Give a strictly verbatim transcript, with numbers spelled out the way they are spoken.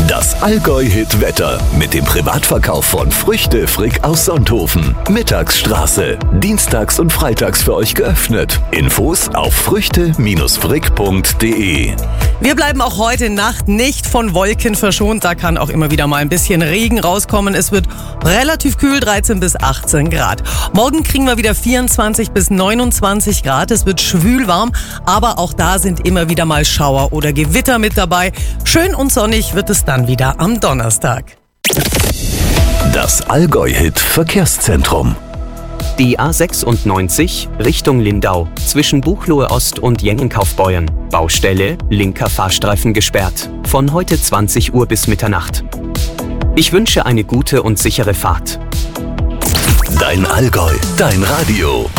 Das Allgäu-Hit-Wetter mit dem Privatverkauf von Früchte Frick aus Sonthofen. Mittagsstraße. Dienstags und freitags für euch geöffnet. Infos auf früchte frick punkt de. Wir bleiben auch heute Nacht nicht von Wolken verschont. Da kann auch immer wieder mal ein bisschen Regen rauskommen. Es wird relativ kühl, dreizehn bis achtzehn Grad. Morgen kriegen wir wieder vierundzwanzig bis neunundzwanzig Grad. Es wird schwül warm, aber auch da sind immer wieder mal Schauer oder Gewitter mit dabei. Schön und sonnig wird es dann wieder am Donnerstag. Das Allgäu-Hit-Verkehrszentrum. Die A sechsundneunzig Richtung Lindau zwischen Buchloe Ost und Jengenkaufbeuern. Baustelle, linker Fahrstreifen gesperrt. Von heute zwanzig Uhr bis Mitternacht. Ich wünsche eine gute und sichere Fahrt. Dein Allgäu, dein Radio.